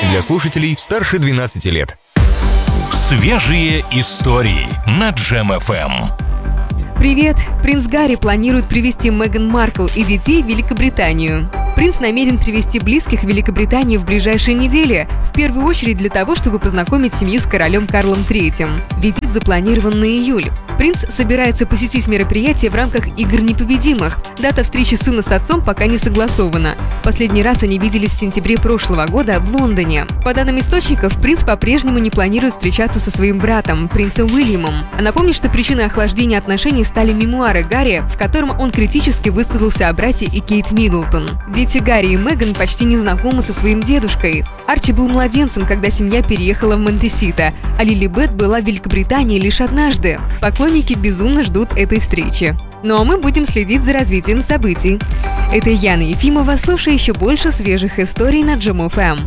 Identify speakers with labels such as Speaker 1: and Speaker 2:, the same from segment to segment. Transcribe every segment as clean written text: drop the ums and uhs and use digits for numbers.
Speaker 1: для слушателей старше 12 лет.
Speaker 2: Свежие истории на Джем FM.
Speaker 3: Привет! Принц Гарри планирует привезти Меган Маркл и детей в Великобританию. Принц намерен привезти близких в Великобританию в ближайшие недели, в первую очередь для того, чтобы познакомить семью с королем Карлом III. Визит запланирован на июль. Принц собирается посетить мероприятие в рамках «Игр непобедимых». Дата встречи сына с отцом пока не согласована. Последний раз они виделись в сентябре прошлого года в Лондоне. По данным источников, принц по-прежнему не планирует встречаться со своим братом, принцем Уильямом. А напомню, что причиной охлаждения отношений стали мемуары Гарри, в котором он критически высказался о брате и Кейт Миддлтон. Дети Гарри и Меган почти не знакомы со своим дедушкой. Арчи был младенцем, когда семья переехала в Монтесита, а Лилибет была в Великобритании лишь однажды. Поклонники безумно ждут этой встречи. Ну а мы будем следить за развитием событий. Это Яна Ефимова, слушай еще больше свежих историй на Джем FM.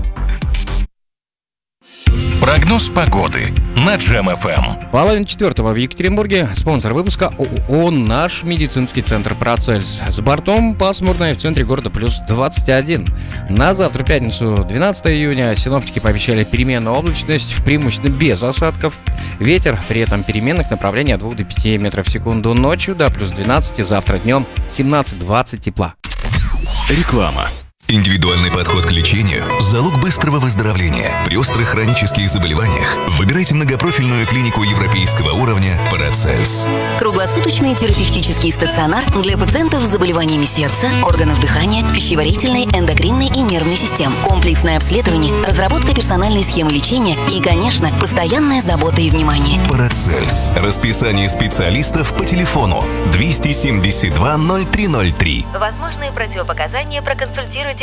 Speaker 2: Прогноз погоды на Джем FM.
Speaker 4: Половина четвертого в Екатеринбурге. Спонсор выпуска ООО «Наш медицинский центр Процельс». С бортом пасмурно, в центре города плюс 21. На завтра, пятницу, 12 июня, синоптики пообещали переменную облачность, преимущественно без осадков. Ветер при этом переменных направлений от 2 до 5 метров в секунду. Ночью до плюс 12, завтра днем 17-20 тепла.
Speaker 1: Реклама. Индивидуальный подход к лечению – залог быстрого выздоровления. При острых хронических заболеваниях выбирайте многопрофильную клинику европейского уровня «Парацельс».
Speaker 5: Круглосуточный терапевтический стационар для пациентов с заболеваниями сердца, органов дыхания, пищеварительной, эндокринной и нервной систем. Комплексное обследование, разработка персональной схемы лечения и, конечно, постоянная забота и внимание.
Speaker 1: «Парацельс». Расписание специалистов по телефону 272 0303.
Speaker 5: Возможные противопоказания проконсультируйтесь